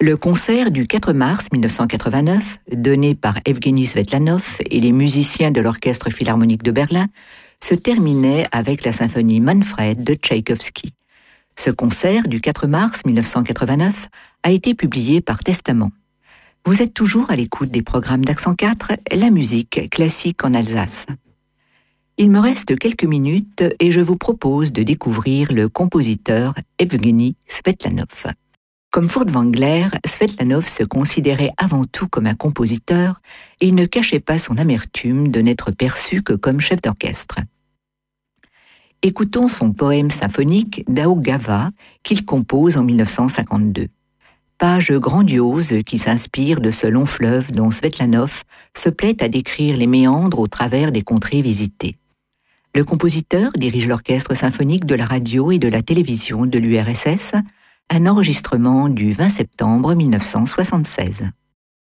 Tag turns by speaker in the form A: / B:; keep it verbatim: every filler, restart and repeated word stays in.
A: Le concert du quatre mars mille neuf cent quatre-vingt-neuf, donné par Evgueni Svetlanov et les musiciens de l'Orchestre Philharmonique de Berlin, se terminait avec la symphonie Manfred de Tchaïkovski. Ce concert du quatre mars mille neuf cent quatre-vingt-neuf a été publié par Testament. Vous êtes toujours à l'écoute des programmes d'Accent quatre, la musique classique en Alsace. Il me reste quelques minutes et je vous propose de découvrir le compositeur Evgueni Svetlanov. Comme Furtwängler, Svetlanov se considérait avant tout comme un compositeur et il ne cachait pas son amertume de n'être perçu que comme chef d'orchestre. Écoutons son poème symphonique Daugava qu'il compose en mille neuf cent cinquante-deux. Page grandiose qui s'inspire de ce long fleuve dont Svetlanov se plaît à décrire les méandres au travers des contrées visitées. Le compositeur dirige l'orchestre symphonique de la radio et de la télévision de l'U R S S, un enregistrement du vingt septembre mille neuf cent soixante-seize.